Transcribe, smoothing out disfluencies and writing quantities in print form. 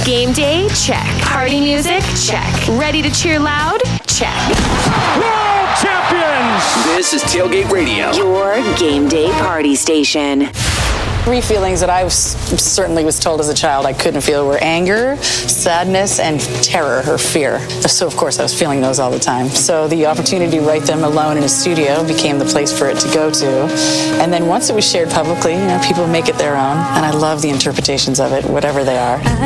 Game day? Check. Party music? Check. Ready to cheer loud? Check. World champions! This is Tailgate Radio. Your game day party station. Three feelings that I certainly was told as a child I couldn't feel were anger, sadness, and terror or fear. So, of course, I was feeling those all the time. So the opportunity to write them alone in a studio became the place for it to go to. And then once it was shared publicly, people make it their own. And I love the interpretations of it, whatever they are.